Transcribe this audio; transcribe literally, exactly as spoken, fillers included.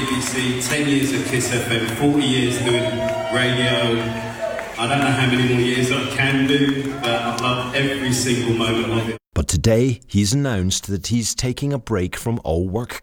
B C, ten years at Kiss F M, forty years doing radio. I don't know how many more years I can do, but I've loved every single moment of it. But today, he's announced that he's taking a break from all work